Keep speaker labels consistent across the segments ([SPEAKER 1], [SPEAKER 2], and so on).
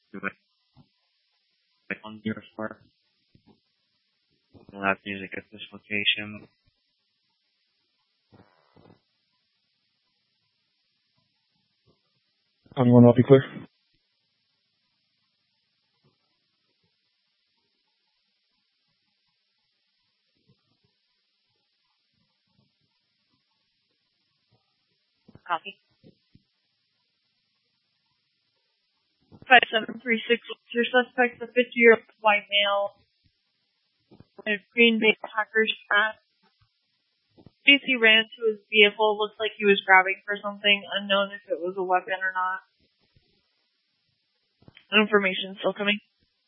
[SPEAKER 1] Do it on your part. Loud music at this location.
[SPEAKER 2] On one, I'll be clear.
[SPEAKER 3] Copy. 5736, your suspect's a 50-year-old white male with Green Bay Packers hat. He ran to his vehicle, looks like he was grabbing for something, unknown if it was a weapon or not. Information still coming.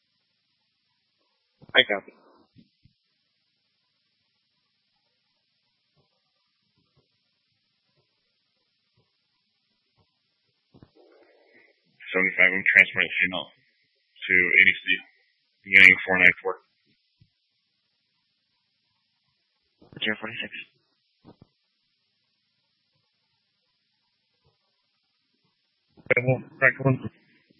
[SPEAKER 1] I copy.
[SPEAKER 4] I'm transferring signal to ADC, beginning 494.
[SPEAKER 1] 046.
[SPEAKER 2] Back one.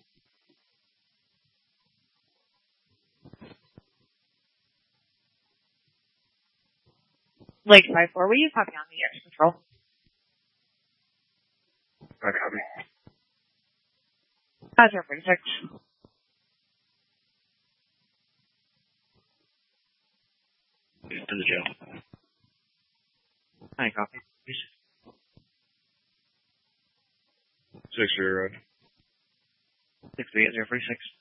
[SPEAKER 3] Lake 5-4, will you copy on the air control?
[SPEAKER 4] I copy.
[SPEAKER 3] 046.
[SPEAKER 1] To the jail. I copy.
[SPEAKER 4] 6-0.
[SPEAKER 1] 638 046.